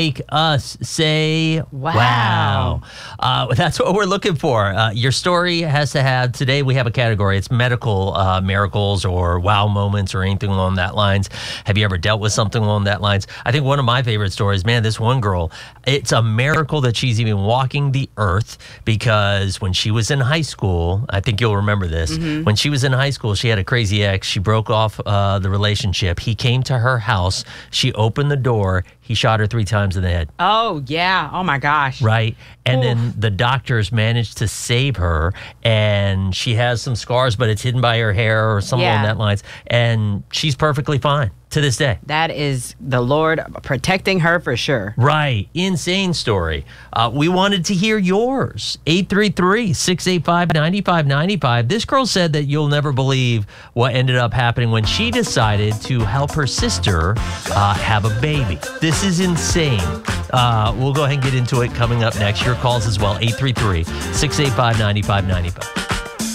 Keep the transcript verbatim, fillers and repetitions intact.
make us say, wow. wow. Uh, that's what we're looking for. Uh, your story has to have, today we have a category. It's medical uh, miracles or wow moments or anything along that lines. Have you ever dealt with something along that lines? I think one of my favorite stories, man, this one girl, it's a miracle that she's even walking the earth, because when she was in high school, I think you'll remember this, mm-hmm. when she was in high school, she had a crazy ex. She broke off uh, the relationship. He came to her house. She opened the door. He shot her three times in the head. Oh, yeah. Oh, my gosh. Right. And Oof. then the doctors managed to save her, and she has some scars, but it's hidden by her hair or something Yeah. along that lines. And she's perfectly fine to this day. That is the Lord protecting her for sure. Right. Insane story. Uh, we wanted to hear yours. eight three three, six eight five, nine five nine five. This girl said that you'll never believe what ended up happening when she decided to help her sister uh, have a baby. This is insane. Uh, we'll go ahead and get into it coming up next. Your calls as well. eight three three, six eight five, nine five nine five.